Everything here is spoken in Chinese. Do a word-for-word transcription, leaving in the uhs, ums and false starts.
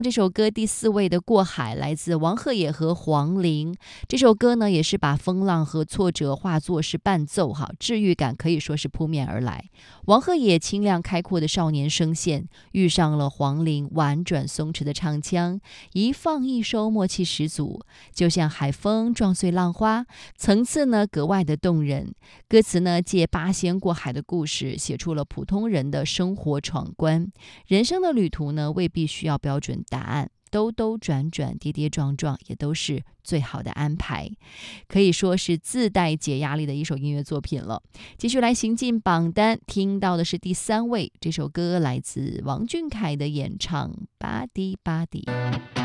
这首歌第四位的《过海》来自王鹤野和黄龄。这首歌呢，也是把风浪和挫折化作是伴奏，哈，治愈感可以说是扑面而来。王鹤野清亮开阔的少年声线，遇上了黄龄婉转松弛的唱腔，一放一收，默契十足，就像海风撞碎浪花，层次呢格外的动人。歌词呢借八仙过海的故事，写出了普通人的生活闯关。人生的旅途呢，未必需要标准答案，兜兜转转，跌跌撞撞，也都是最好的安排，可以说是自带解压力的一首音乐作品了。继续来行进榜单，听到的是第三位，这首歌来自王俊凯的演唱《巴迪巴迪》。